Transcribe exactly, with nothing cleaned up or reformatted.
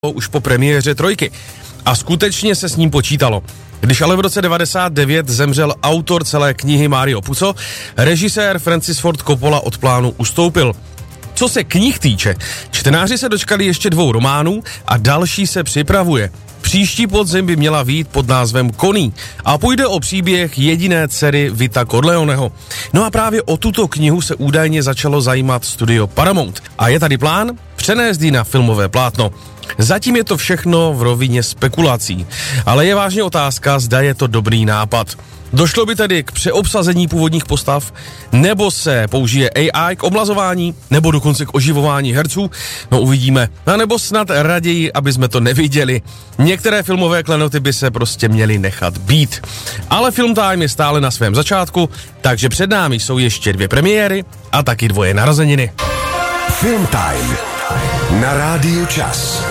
už po premiéře trojky. A skutečně se s ním počítalo. Když ale v roce devadesát devět zemřel autor celé knihy Mario Puzo, režisér Francis Ford Coppola od plánu ustoupil. Co se knih týče, čtenáři se dočkali ještě dvou románů a další se připravuje. Příští podzim by měla vyjít pod názvem Koní a půjde o příběh jediné dcery Vita Corleoneho. No a právě o tuto knihu se údajně začalo zajímat studio Paramount. A je tady plán přenést ji na filmové plátno. Zatím je to všechno v rovině spekulací, ale je vážně otázka, zda je to dobrý nápad. Došlo by tedy k přeobsazení původních postav, nebo se použije A I k omlazování, nebo dokonce k oživování herců, no uvidíme. A nebo snad raději, aby jsme to neviděli. Některé filmové klenoty by se prostě měly nechat být. Ale Film Time je stále na svém začátku, takže před námi jsou ještě dvě premiéry a taky dvoje narozeniny. Film Time na Rádiu Čas.